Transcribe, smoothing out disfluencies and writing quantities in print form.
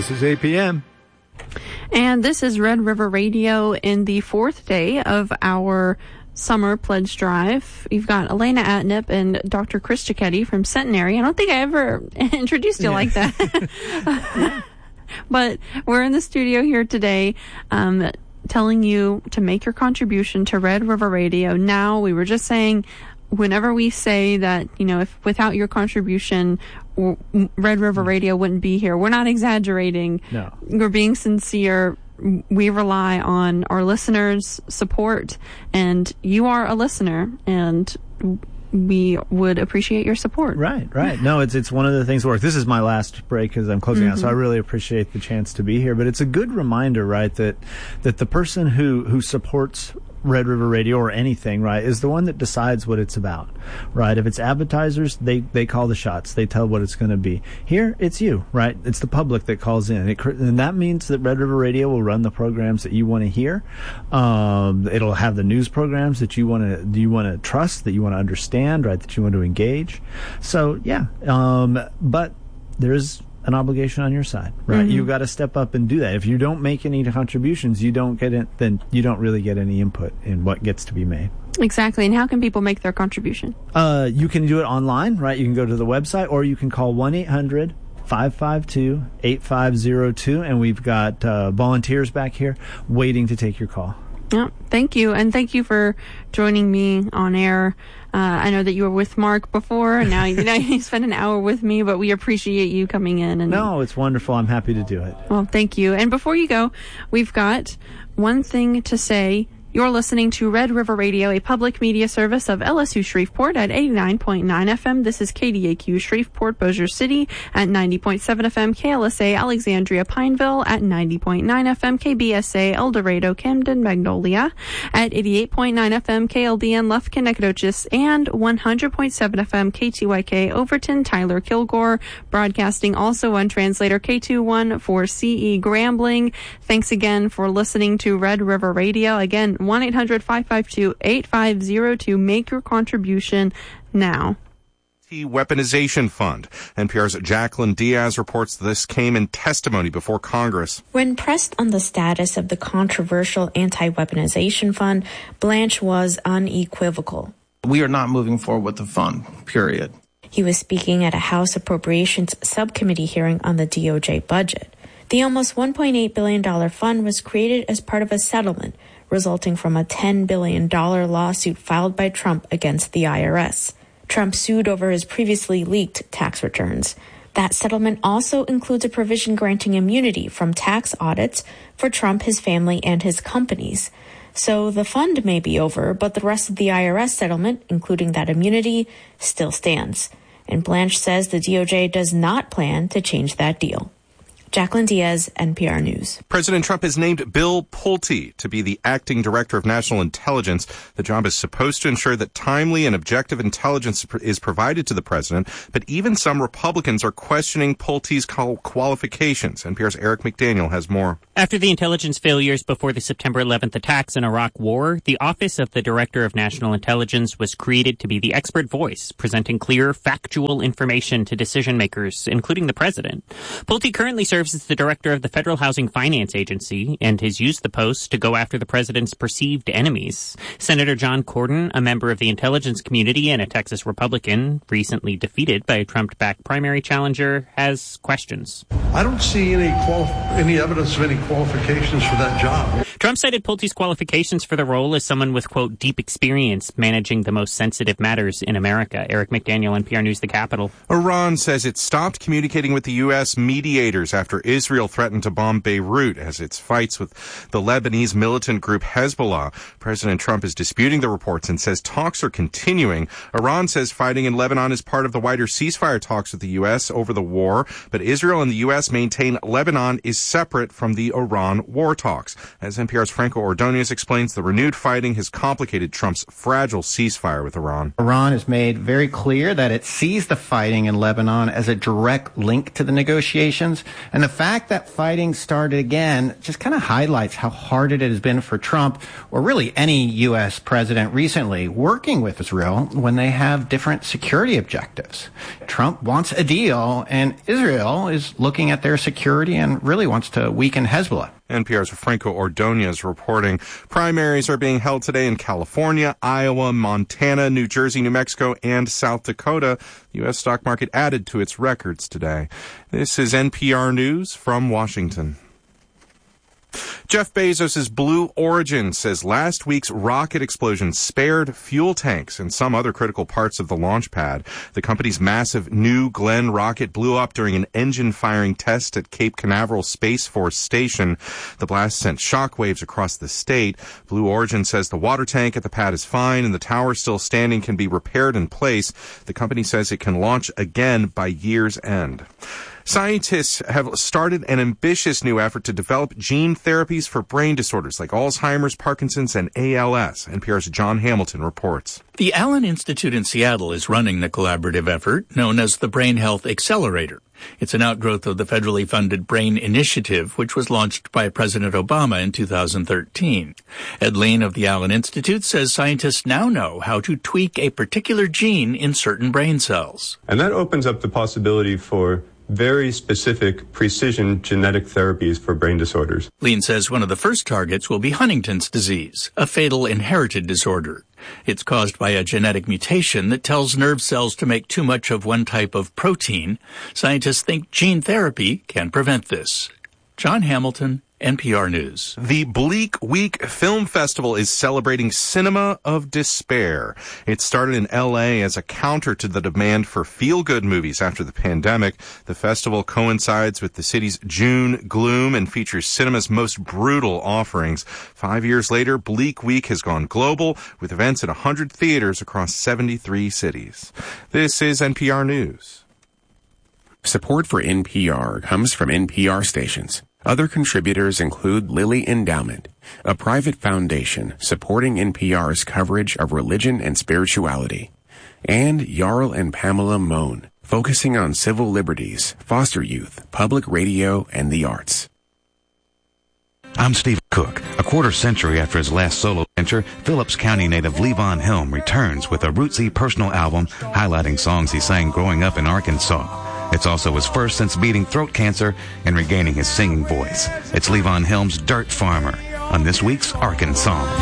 This is 8 p.m. And this is Red River Radio in the fourth day of our summer pledge drive. You've got Elena Atnip and Dr. Chris Cicchetti from Centenary. I don't think I ever introduced you like that. But we're in the studio here today telling you to make your contribution to Red River Radio. Now, we were just saying, whenever we say that, if without your contribution, Red River Radio wouldn't be here, we're not exaggerating. No. We're being sincere. We rely on our listeners' support, and you are a listener, and we would appreciate your support. Right. No, it's one of the things that work. This is my last break as I'm closing out, so I really appreciate the chance to be here. But it's a good reminder, right, that the person who supports Red River Radio or anything, right, is the one that decides what it's about, right? If it's advertisers, they call the shots. They tell what it's going to be. Here, it's you, right? It's the public that calls in. And that means that Red River Radio will run the programs that you want to hear. It'll have the news programs that you want to trust, that you want to understand, right, that you want to engage. So, yeah. But there's an obligation on your side, right? You've got to step up and do that. If you don't make any contributions, you don't get it, then you don't really get any input in what gets to be made. Exactly. And how can people make their contribution? You can do it online, right? You can go to the website, or you can call 1-800-552-8502, and we've got volunteers back here waiting to take your call. Yeah, thank you. And thank you for joining me on air. I know that you were with Mark before, and now you spent an hour with me, but we appreciate you coming in. No, it's wonderful. I'm happy to do it. Well, thank you. And before you go, we've got one thing to say. You're listening to Red River Radio, a public media service of LSU Shreveport at 89.9 FM. This is KDAQ Shreveport, Bossier City at 90.7 FM, KLSA Alexandria Pineville at 90.9 FM, KBSA El Dorado Camden Magnolia at 88.9 FM, KLDN Lufkin Nacogdoches, and 100.7 FM KTYK Overton Tyler Kilgore, broadcasting also on translator K21 for CE Grambling. Thanks again for listening to Red River Radio. Again, 1-800-552-8502. Make your contribution now. Weaponization Fund. NPR's Jacqueline Diaz reports this came in testimony before Congress. When pressed on the status of the controversial anti-weaponization fund, Blanche was unequivocal. We are not moving forward with the fund, period. He was speaking at a House Appropriations Subcommittee hearing on the DOJ budget. The almost $1.8 billion fund was created as part of a settlement resulting from a $10 billion lawsuit filed by Trump against the IRS. Trump sued over his previously leaked tax returns. That settlement also includes a provision granting immunity from tax audits for Trump, his family, and his companies. So the fund may be over, but the rest of the IRS settlement, including that immunity, still stands. And Blanche says the DOJ does not plan to change that deal. Jacqueline Diaz, NPR News. President Trump has named Bill Pulte to be the acting director of national intelligence. The job is supposed to ensure that timely and objective intelligence is provided to the president, but even some Republicans are questioning Pulte's qualifications. NPR's Eric McDaniel has more. After the intelligence failures before the September 11th attacks in Iraq War, the Office of the Director of National Intelligence was created to be the expert voice, presenting clear, factual information to decision makers, including the president. Pulte currently serves as the director of the Federal Housing Finance Agency and has used the post to go after the president's perceived enemies. Senator John Cornyn, a member of the intelligence community and a Texas Republican, recently defeated by a Trump-backed primary challenger, has questions. I don't see any evidence of any qualifications for that job. Trump cited Pulte's qualifications for the role as someone with, quote, deep experience managing the most sensitive matters in America. Eric McDaniel, NPR News, The Capitol. Iran says it stopped communicating with the U.S. mediators after Israel threatened to bomb Beirut as its fights with the Lebanese militant group Hezbollah. President Trump is disputing the reports and says talks are continuing. Iran says fighting in Lebanon is part of the wider ceasefire talks with the U.S. over the war, but Israel and the U.S. maintain Lebanon is separate from the Iran war talks. As NPR's Franco Ordonez explains, the renewed fighting has complicated Trump's fragile ceasefire with Iran. Iran has made very clear that it sees the fighting in Lebanon as a direct link to the negotiations, and the fact that fighting started again just kind of highlights how hard it has been for Trump, or really any U.S. president recently, working with Israel when they have different security objectives. Trump wants a deal, and Israel is looking looking at their security and really wants to weaken Hezbollah. NPR's Franco Ordonez reporting. Primaries are being held today in California, Iowa, Montana, New Jersey, New Mexico, and South Dakota. The U.S. stock market added to its records today. This is NPR News from Washington. Jeff Bezos' Blue Origin says last week's rocket explosion spared fuel tanks and some other critical parts of the launch pad. The company's massive New Glenn rocket blew up during an engine-firing test at Cape Canaveral Space Force Station. The blast sent shockwaves across the state. Blue Origin says the water tank at the pad is fine and the tower still standing can be repaired in place. The company says it can launch again by year's end. Scientists have started an ambitious new effort to develop gene therapies for brain disorders like Alzheimer's, Parkinson's, and ALS. NPR's John Hamilton reports. The Allen Institute in Seattle is running the collaborative effort known as the Brain Health Accelerator. It's an outgrowth of the federally funded Brain Initiative, which was launched by President Obama in 2013. Ed Lean of the Allen Institute says scientists now know how to tweak a particular gene in certain brain cells. And that opens up the possibility for very specific precision genetic therapies for brain disorders. Lean says one of the first targets will be Huntington's disease, a fatal inherited disorder. It's caused by a genetic mutation that tells nerve cells to make too much of one type of protein. Scientists think gene therapy can prevent this. John Hamilton, NPR News. The Bleak Week Film Festival is celebrating cinema of despair. It started in L.A. as a counter to the demand for feel-good movies after the pandemic. The festival coincides with the city's June gloom and features cinema's most brutal offerings. 5 years later, Bleak Week has gone global with events at 100 theaters across 73 cities. This is NPR News. Support for NPR comes from NPR stations. Other contributors include Lilly Endowment, a private foundation supporting NPR's coverage of religion and spirituality, and Jarl and Pamela Mohn, focusing on civil liberties, foster youth, public radio, and the arts. I'm Steve Cook. A quarter century after his last solo venture, Phillips County native Levon Helm returns with a rootsy personal album highlighting songs he sang growing up in Arkansas. It's also his first since beating throat cancer and regaining his singing voice. It's Levon Helm's Dirt Farmer on this week's Arkansas.